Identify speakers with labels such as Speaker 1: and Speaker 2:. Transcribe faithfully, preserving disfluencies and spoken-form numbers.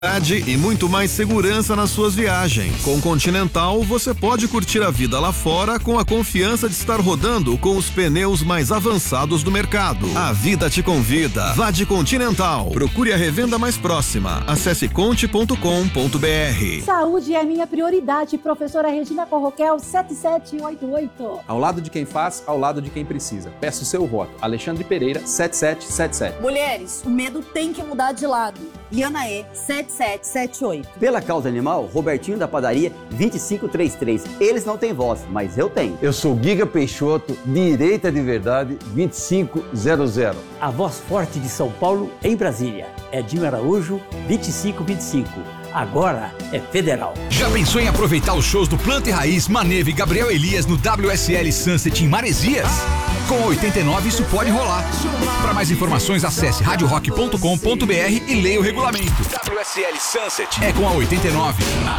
Speaker 1: E muito mais segurança nas suas viagens. Com Continental, você pode curtir a vida lá fora com a confiança de estar rodando com os pneus mais avançados do mercado. A vida te convida. Vá de Continental. Procure a revenda mais próxima. Acesse conte ponto com ponto br.
Speaker 2: Saúde é minha prioridade, professora Regina Corroquel, sete sete oito oito.
Speaker 3: Ao lado de quem faz, ao lado de quem precisa. Peço seu voto. Alexandre Pereira, sete sete sete sete.
Speaker 4: Mulheres, o medo tem que mudar de lado. Liana E, sete sete sete oito.
Speaker 5: Pela causa animal, Robertinho da padaria vinte e cinco trinta e três. Eles não têm voz, mas eu tenho.
Speaker 6: Eu sou Giga Peixoto, direita de verdade, vinte e cinco zero zero.
Speaker 7: A voz forte de São Paulo em Brasília. Edinho Araújo, vinte e cinco vinte e cinco. Agora é federal.
Speaker 8: Já pensou em aproveitar os shows do Planta e Raiz, Maneva e Gabriel Elias no W S L Sunset em Maresias? Com a oitenta e nove isso pode rolar. Para mais informações acesse rádio rock ponto com ponto br e leia o regulamento. W S L Sunset é com a oitenta e nove.